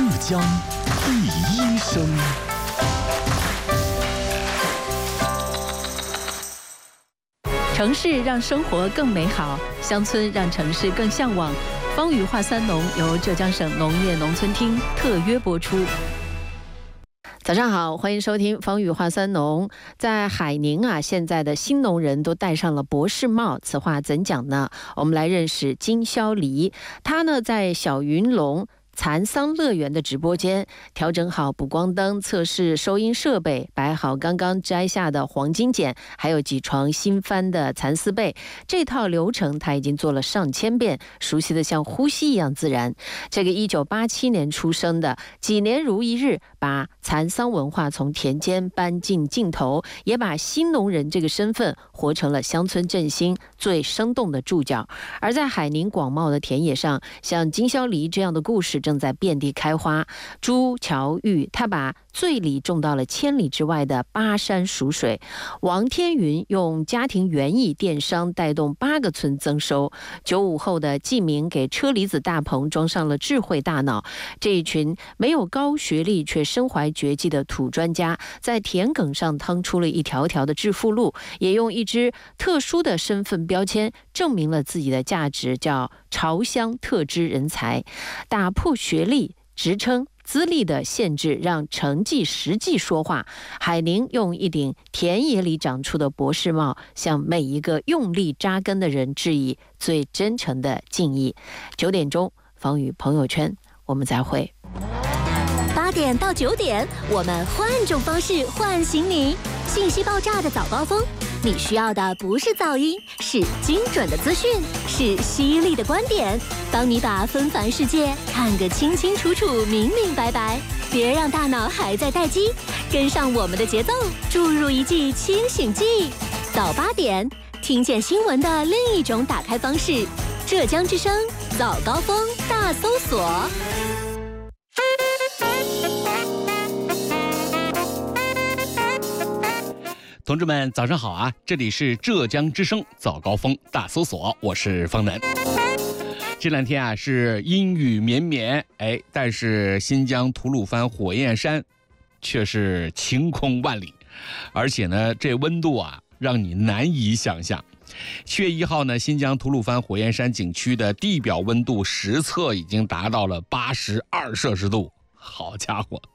浙江第一声。 城市让生活更美好，乡村让城市更向往。方语话三农由浙江省农业农村厅特约播出。早上好，欢迎收听方语话三农。在海宁啊，现在的新农人都戴上了博士帽，此话怎讲呢？我们来认识金肖黎，他呢在小云龙蚕桑乐园的直播间调整好补光灯，测试收音设备，摆好刚刚摘下的黄金茧，还有几床新翻的蚕丝被，这套流程他已经做了上千遍，熟悉的像呼吸一样自然。这个1987年出生的，几年如一日，把蚕桑文化从田间搬进镜头，也把新农人这个身份活成了乡村振兴最生动的注脚。而在海宁广袤的田野上，像金肖黎这样的故事正在遍地开花。朱乔玉他把醉里种到了千里之外的巴山蜀水，王天云用家庭园艺电商带动8个村增收，95后的季明给车厘子大棚装上了智慧大脑。这一群没有高学历却身怀绝技的土专家，在田埂上趟出了一条条的致富路，也用一支特殊的身份标签证明了自己的价值，叫潮乡特支人才。打破学历、职称、资历的限制，让成绩实际说话。海宁用一顶田野里长出的博士帽，向每一个用力扎根的人致以最真诚的敬意。9点钟，方宇朋友圈，我们再会。 8点到9点，我们换种方式唤醒你。信息爆炸的早高峰，你需要的不是噪音，是精准的资讯，是犀利的观点，帮你把纷繁世界看个清清楚楚、明明白白。别让大脑还在待机，跟上我们的节奏，注入一剂清醒剂。早8点，听见新闻的另一种打开方式。浙江之声早高峰大搜索。 同志们早上好啊，这里是浙江之声早高峰大搜索，我是方南。这2天啊是阴雨绵绵，但是新疆吐鲁番火焰山却是晴空万里，而且呢这温度啊让你难以想象。7月1号呢，新疆吐鲁番火焰山景区的地表温度实测已经达到了82摄氏度，好家伙，